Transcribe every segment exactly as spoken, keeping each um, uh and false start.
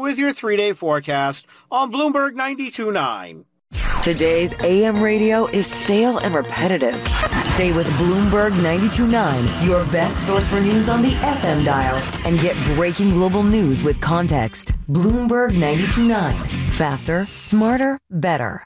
with your three-day forecast on Bloomberg ninety-two point nine. Today's A M radio is stale and repetitive. Stay with Bloomberg ninety-two point nine, your best source for news on the F M dial, and get breaking global news with context. Bloomberg ninety-two point nine. Faster, smarter, better.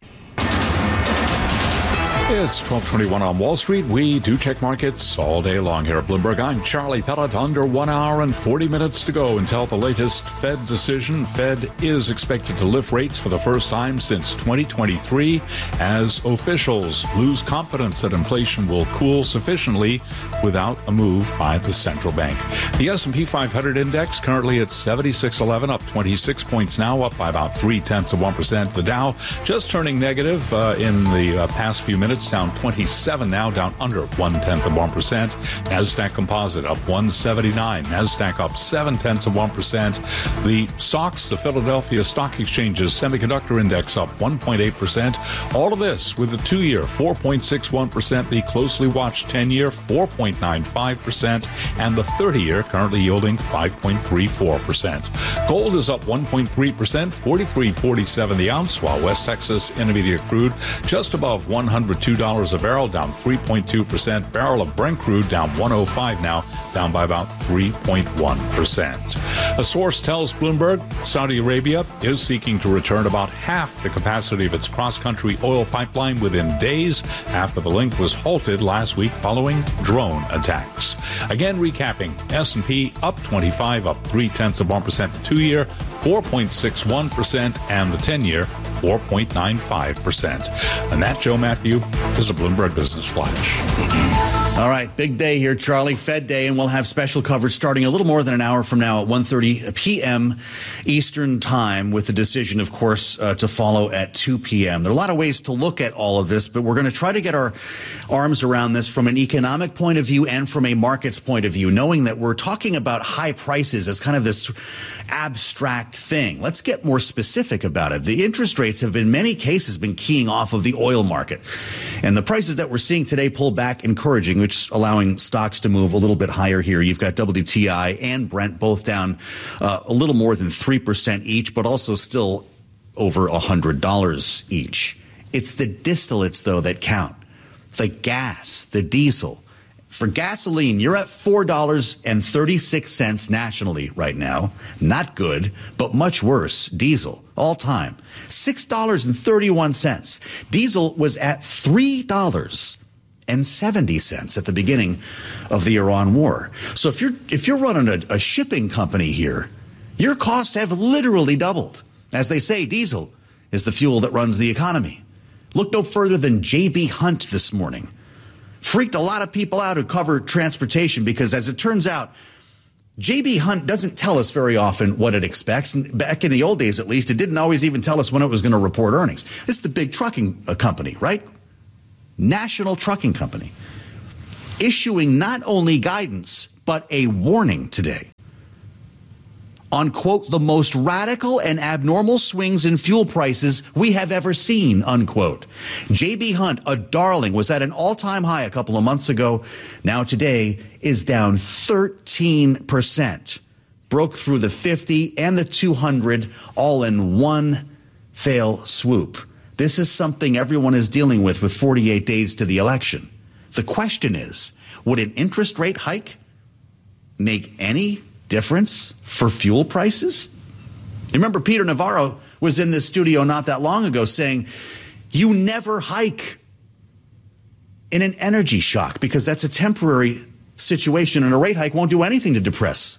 It's twelve twenty-one on Wall Street. We do check markets all day long here at Bloomberg. I'm Charlie Pellet. Under one hour and forty minutes to go until the latest Fed decision. Fed is expected to lift rates for the first time since twenty twenty-three as officials lose confidence that inflation will cool sufficiently without a move by the central bank. The S and P five hundred index currently at seventy-six eleven, up twenty-six points now, up by about three-tenths of one percent. The Dow just turning negative uh, in the uh, past few minutes. Down twenty-seven now, down under one-tenth of one percent. NASDAQ Composite up one seventy-nine. NASDAQ up seven-tenths of one percent. The stocks, the Philadelphia Stock Exchange's Semiconductor Index up one point eight percent. All of this with the two-year four point six one percent, the closely watched ten-year four point nine five percent, and the thirty-year currently yielding five point three four percent. Gold is up one point three percent, forty-three forty-seven the ounce, while West Texas Intermediate crude just above one hundred two dollars a barrel, down three point two percent. Barrel of Brent crude down one oh five now, down by about three point one percent. A source tells Bloomberg Saudi Arabia is seeking to return about half the capacity of its cross-country oil pipeline within days after the link was halted last week following drone attacks. Again, recapping, S and P up twenty-five, up three-tenths of one percent the two-year, four point six one percent, and the ten-year four point nine five percent. And that, Joe Matthew, is a Bloomberg Business Flash. All right, big day here, Charlie. Fed Day, and we'll have special coverage starting a little more than an hour from now at one thirty p.m. Eastern Time, with the decision, of course, uh, to follow at two p.m. There are a lot of ways to look at all of this, but we're going to try to get our arms around this from an economic point of view and from a markets point of view, knowing that we're talking about high prices as kind of this abstract thing. Let's get more specific about it. The interest rates have in many cases been keying off of the oil market, and the prices that we're seeing today pull back encouraging, which is allowing stocks to move a little bit higher here. You've got W T I and Brent both down uh, a little more than three percent each, but also still over one hundred dollars each. It's the distillates, though, that count. The gas, the diesel. For gasoline, you're at four dollars and thirty-six cents nationally right now. Not good, but much worse. Diesel, all time, six dollars and thirty-one cents. Diesel was at three dollars and seventy cents at the beginning of the Iran war. So if you're if you're running a, a shipping company here, your costs have literally doubled. As they say, diesel is the fuel that runs the economy. Look no further than J B. Hunt this morning. Freaked a lot of people out who cover transportation because, as it turns out, J B. Hunt doesn't tell us very often what it expects. And back in the old days, at least, it didn't always even tell us when it was going to report earnings. This is the big trucking uh, company, right? National Trucking Company, issuing not only guidance, but a warning today on, quote, the most radical and abnormal swings in fuel prices we have ever seen, unquote. J B. Hunt, a darling, was at an all-time high a couple of months ago. Now today is down thirteen percent. Broke through the fifty and the two hundred all in one fell swoop. This is something everyone is dealing with with forty-eight days to the election. The question is, would an interest rate hike make any difference for fuel prices? You remember Peter Navarro was in this studio not that long ago saying, you never hike in an energy shock because that's a temporary situation, and a rate hike won't do anything to depress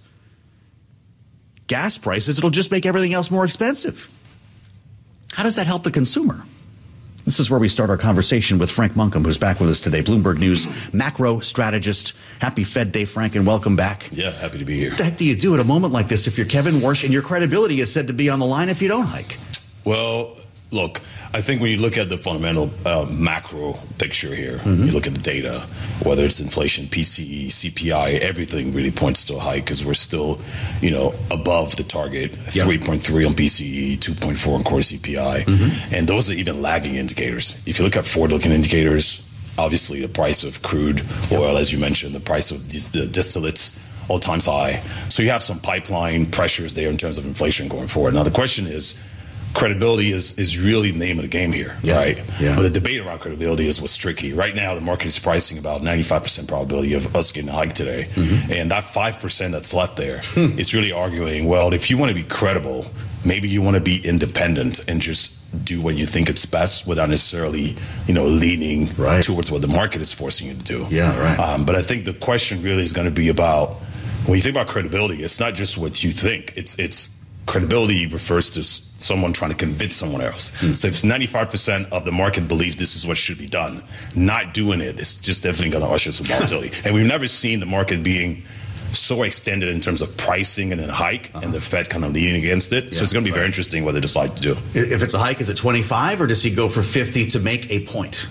gas prices. It'll just make everything else more expensive. How does that help the consumer? This is where we start our conversation with Frank Munkham, who's back with us today, Bloomberg News macro strategist. Happy Fed Day, Frank, and welcome back. Yeah, happy to be here. What the heck do you do at a moment like this if you're Kevin Warsh and your credibility is said to be on the line if you don't hike? Well, look, I think when you look at the fundamental uh, macro picture here, mm-hmm. you look at the data, whether it's inflation, P C E, C P I, everything really points to a hike because we're still, you know, above the target, yep. three point three on P C E, two point four on core C P I. Mm-hmm. And those are even lagging indicators. If you look at forward-looking indicators, obviously the price of crude oil, as you mentioned, the price of these, the distillates, all times high. So you have some pipeline pressures there in terms of inflation going forward. Now the question is, credibility is is really the name of the game here, yeah. right? Yeah. But the debate around credibility is what's tricky. Right now, the market is pricing about ninety-five percent probability of us getting a hike today. Mm-hmm. And that five percent that's left there hmm. is really arguing, well, if you want to be credible, maybe you want to be independent and just do what you think it's best without necessarily, you know, leaning right. towards what the market is forcing you to do. Yeah, right. Um, but I think the question really is going to be about, when you think about credibility, it's not just what you think. It's it's credibility refers to someone trying to convince someone else. Mm. So if ninety-five percent of the market believes this is what should be done, not doing it is just definitely going to usher some volatility. And we've never seen the market being so extended in terms of pricing and a hike, uh-huh. and the Fed kind of leaning against it. Yeah, so it's going to be right. very interesting what they decide to do. If it's a hike, is it twenty-five, or does he go for fifty to make a point?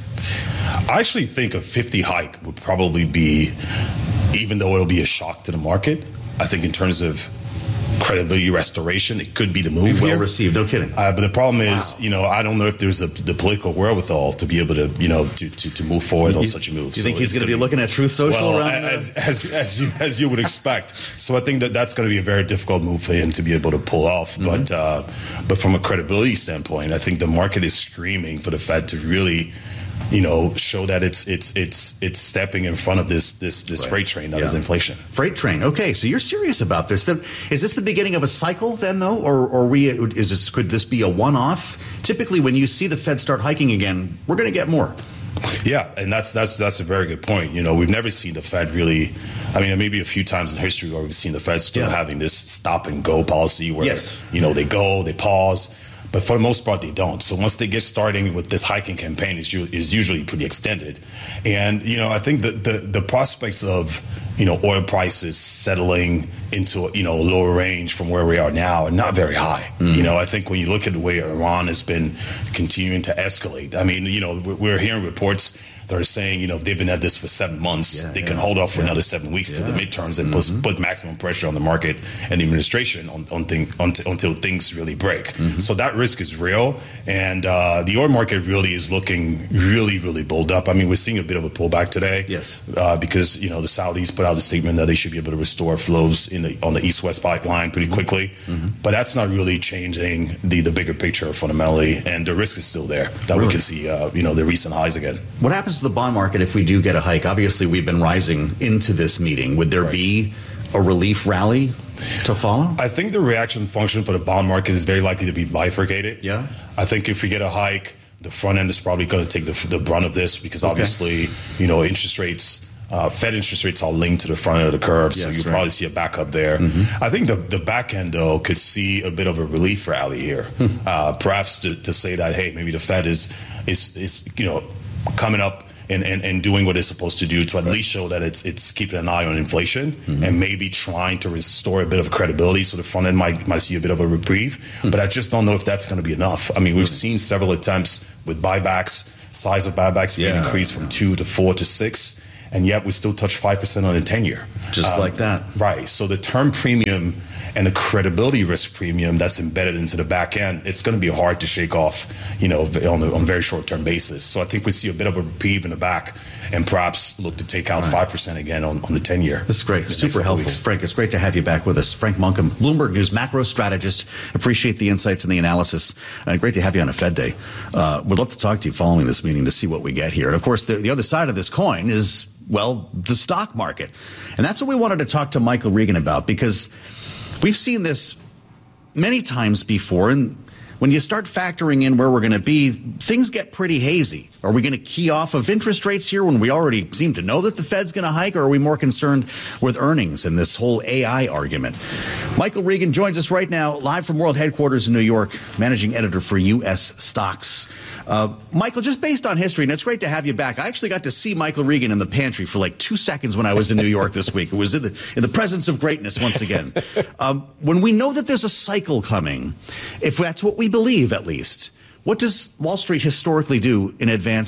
I actually think a fifty hike would probably be, even though it'll be a shock to the market, I think in terms of credibility restoration, it could be the move. Well here. received, no kidding. Uh, but the problem is, wow. you know, I don't know if there's a, the political wherewithal to be able to, you know, to, to, to move forward you, on such a move. Do you so think he's going to be looking at Truth Social well, around as, as, as, you, as you would expect. So I think that that's going to be a very difficult move for him to be able to pull off. Mm-hmm. But uh, but from a credibility standpoint, I think the market is screaming for the Fed to really, you know, show that it's it's it's it's stepping in front of this this this right. freight train that yeah. is inflation. Freight train. Okay, so you're serious about this. Is this the beginning of a cycle then, though, or or we is this could this be a one-off? Typically, when you see the Fed start hiking again, we're going to get more. Yeah, and that's that's that's a very good point. You know, we've never seen the Fed really. I mean, maybe a few times in history where we've seen the Fed still yeah. having this stop and go policy where yes. you know they go, they pause. But for the most part, they don't. So once they get starting with this hiking campaign, is is usually pretty extended. And, you know, I think that the, the prospects of, you know, oil prices settling into, you know, a lower range from where we are now are not very high. Mm-hmm. You know, I think when you look at the way Iran has been continuing to escalate, I mean, you know, we're hearing reports that are saying, you know, they've been at this for seven months. Yeah, they yeah, can hold off for yeah. another seven weeks yeah. to the midterms and mm-hmm. put, put maximum pressure on the market and the administration on, on thing, on t- until things really break. Mm-hmm. So that risk is real. And uh, the oil market really is looking really, really bulled up. I mean, we're seeing a bit of a pullback today. Yes. Uh, because, you know, the Saudis put out a statement that they should be able to restore flows in the, on the East-West pipeline pretty mm-hmm. quickly. Mm-hmm. But that's not really changing the, the bigger picture fundamentally. And the risk is still there that really? we can see, uh, you know, the recent highs again. What happens to the bond market if we do get a hike? Obviously, we've been rising into this meeting. Would there right. be a relief rally to follow? I think the reaction function for the bond market is very likely to be bifurcated. Yeah. I think if we get a hike, the front end is probably going to take the, the brunt of this because okay. obviously, you know, interest rates, uh, Fed interest rates are linked to the front end of the curve, yes, so you'll right. probably see a backup there. Mm-hmm. I think the, the back end, though, could see a bit of a relief rally here. Hmm. Uh, perhaps to, to say that, hey, maybe the Fed is, is, is you know, coming up And, and, and doing what it's supposed to do to at right. least show that it's it's keeping an eye on inflation mm-hmm. and maybe trying to restore a bit of credibility so the front end might, might see a bit of a reprieve. Mm-hmm. But I just don't know if that's going to be enough. I mean, we've mm-hmm. seen several attempts with buybacks, size of buybacks being yeah. increased from two to four to six, and yet we still touch five percent on a ten-year. Just um, like that. Right. So the term premium and the credibility risk premium that's embedded into the back end, it's going to be hard to shake off, you know, on a, on a very short-term basis. So I think we see a bit of a reprieve in the back and perhaps look to take out right. five percent again on, on the ten-year. This is great. Super helpful. Weeks. Frank, it's great to have you back with us. Frank Monkham, Bloomberg News macro strategist. Appreciate the insights and the analysis. Uh, great to have you on a Fed Day. Uh, would love to talk to you following this meeting to see what we get here. And, of course, the, the other side of this coin is, well, the stock market. And that's what we wanted to talk to Michael Regan about, because we've seen this many times before, and when you start factoring in where we're going to be, things get pretty hazy. Are we going to key off of interest rates here when we already seem to know that the Fed's going to hike, or are we more concerned with earnings and this whole A I argument? Michael Regan joins us right now, live from World Headquarters in New York, managing editor for U S Stocks. Uh, Michael, just based on history, and it's great to have you back. I actually got to see Michael Regan in the pantry for like two seconds when I was in New York this week. It was in the, in the presence of greatness once again. Um, when we know that there's a cycle coming, if that's what we believe at least, what does Wall Street historically do in advance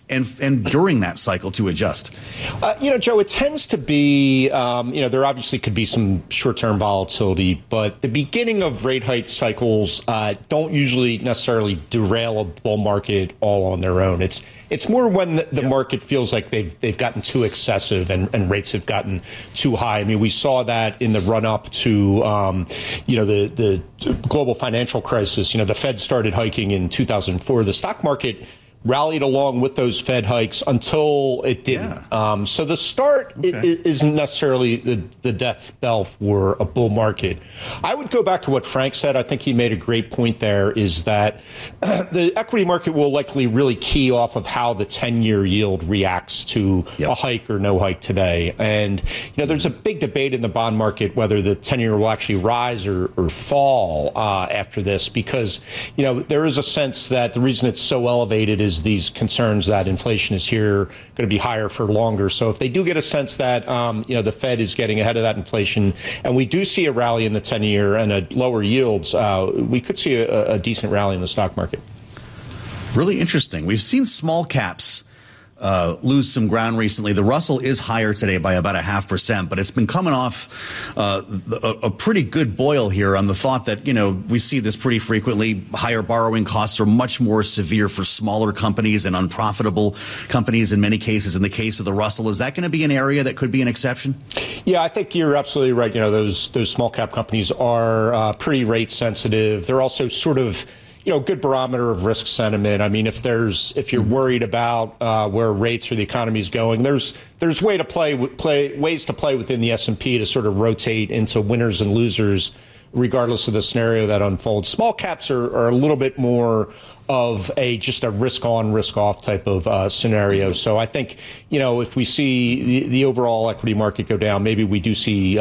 and and during that cycle to adjust? Uh, you know, Joe, it tends to be, um, you know, there obviously could be some short-term volatility, but the beginning of rate hike cycles uh, don't usually necessarily derail a bull market all on their own. It's it's more when the, the yep. market feels like they've they've gotten too excessive and, and rates have gotten too high. I mean, we saw that in the run-up to, um, you know, the, the global financial crisis. You know, the Fed started hiking in two thousand four. The stock market rallied along with those Fed hikes until it didn't. Yeah. Um, so the start okay. isn't necessarily the, the death bell for a bull market. I would go back to what Frank said. I think he made a great point there, is that the equity market will likely really key off of how the ten-year yield reacts to yep. a hike or no hike today. And, you know, there's a big debate in the bond market whether the ten-year will actually rise or, or fall uh, after this, because, you know, there is a sense that the reason it's so elevated is these concerns that inflation is here, going to be higher for longer. So if they do get a sense that, um, you know, the Fed is getting ahead of that inflation, and we do see a rally in the ten-year and a lower yields, uh, we could see a, a decent rally in the stock market. Really interesting. We've seen small caps Uh, lose some ground recently. The Russell is higher today by about a half percent, but it's been coming off uh, a, a pretty good boil here on the thought that, you know, we see this pretty frequently. Higher borrowing costs are much more severe for smaller companies and unprofitable companies in many cases. In the case of the Russell, is that going to be an area that could be an exception? Yeah, I think you're absolutely right. You know, those those small cap companies are uh, pretty rate sensitive. They're also sort of, you know, good barometer of risk sentiment. I mean, if there's if you're worried about uh, where rates or the economy is going, there's there's way to play play ways to play within the S and P to sort of rotate into winners and losers, regardless of the scenario that unfolds. Small caps are, are a little bit more of a just a risk on, risk off type of uh, scenario. So I think, you know, if we see the, the overall equity market go down, maybe we do see uh,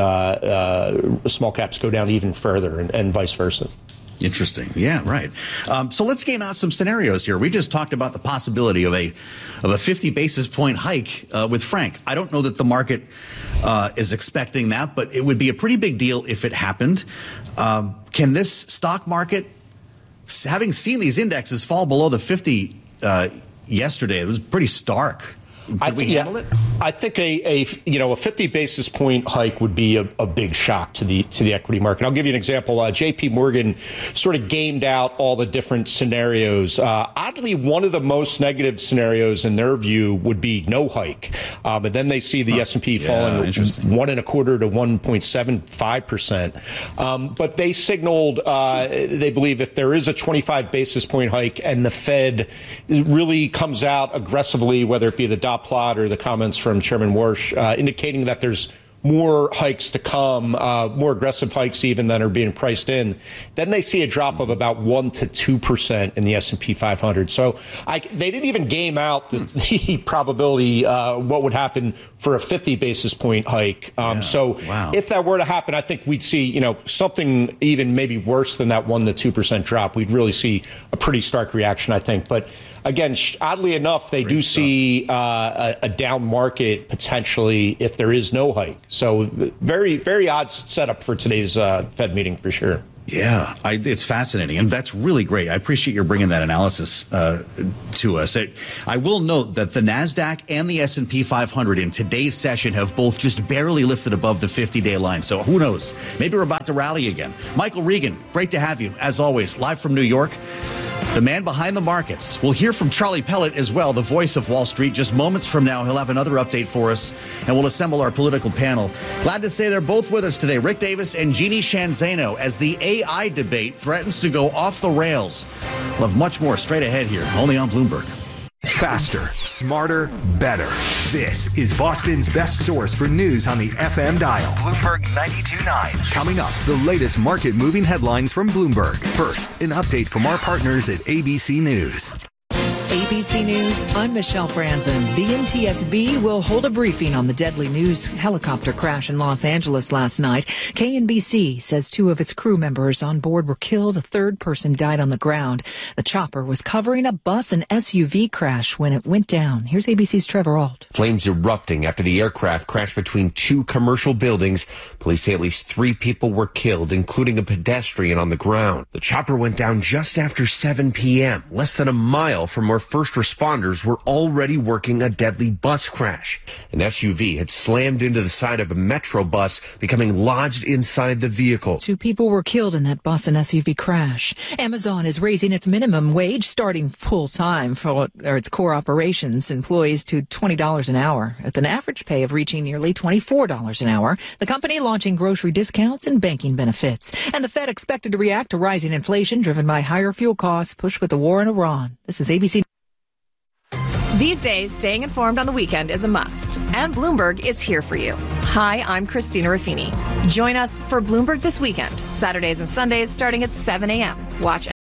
uh, small caps go down even further, and, and vice versa. Interesting. Yeah, right. Um, so let's game out some scenarios here. We just talked about the possibility of a of a fifty basis point hike uh, with Frank. I don't know that the market uh, is expecting that, but it would be a pretty big deal if it happened. Um, can this stock market, having seen these indexes fall below the fifty uh, yesterday, it was pretty stark. Could I, we yeah, handle it? I think a, a you know a fifty basis point hike would be a, a big shock to the to the equity market. I'll give you an example. Uh, J P Morgan sort of gamed out all the different scenarios. Uh, oddly, one of the most negative scenarios in their view would be no hike, um, and then they see the huh. S and P falling yeah, one and a quarter to one point seven five percent. Um, but they signaled uh, they believe if there is a twenty-five basis point hike and the Fed really comes out aggressively, whether it be the dot plot or the comments from Chairman Warsh, uh, indicating that there's more hikes to come, uh, more aggressive hikes even than are being priced in, then they see a drop of about one to two percent in the S and P five hundred. So I, they didn't even game out the, the probability uh, what would happen for a fifty basis point hike. Um, yeah. So wow. if that were to happen, I think we'd see, you know, something even maybe worse than that one to two percent drop. We'd really see a pretty stark reaction, I think. But again, oddly enough, they Great do stuff. see uh, a, a down market potentially if there is no hike. So very, very odd setup for today's uh, Fed meeting for sure. Yeah, I, it's fascinating, and that's really great. I appreciate your bringing that analysis uh, to us. It, I will note that the NASDAQ and the S and P five hundred in today's session have both just barely lifted above the fifty-day line. So who knows? Maybe we're about to rally again. Michael Regan, great to have you, as always, live from New York. The man behind the markets. We'll hear from Charlie Pellet as well, the voice of Wall Street. Just moments from now, he'll have another update for us, and we'll assemble our political panel. Glad to say they're both with us today, Rick Davis and Jeannie Shanzano, as the A I debate threatens to go off the rails. We'll have much more straight ahead here, only on Bloomberg. Faster, smarter, better. This is Boston's best source for news on the F M dial. Bloomberg ninety-two point nine. Coming up, the latest market-moving headlines from Bloomberg. First, an update from our partners at A B C News. A B C News, I'm Michelle Franzen. The N T S B will hold a briefing on the deadly news helicopter crash in Los Angeles last night. K N B C says two of its crew members on board were killed. A third person died on the ground. The chopper was covering a bus and S U V crash when it went down. Here's A B C's Trevor Ault. Flames erupting after the aircraft crashed between two commercial buildings. Police say at least three people were killed, including a pedestrian on the ground. The chopper went down just after seven p.m., less than a mile from where first responders were already working a deadly bus crash. An S U V had slammed into the side of a Metro bus, becoming lodged inside the vehicle. Two people were killed in that bus and S U V crash. Amazon is raising its minimum wage starting full-time for its core operations employees to twenty dollars an hour, with an average pay of reaching nearly twenty-four dollars an hour. The company launching grocery discounts and banking benefits. And the Fed expected to react to rising inflation driven by higher fuel costs pushed with the war in Iran. This is A B C. These days, staying informed on the weekend is a must, and Bloomberg is here for you. Hi, I'm Christina Ruffini. Join us for Bloomberg This Weekend, Saturdays and Sundays starting at seven a.m. Watch